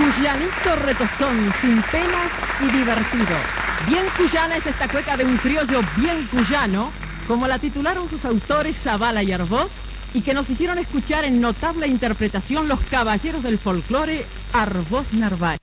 Cuyanito retozón, sin penas y divertido. Bien cuyana es esta cueca de un criollo bien cuyano, como la titularon sus autores Zavala y Arbós, y que nos hicieron escuchar en notable interpretación los caballeros del folclore Arbós Narváez.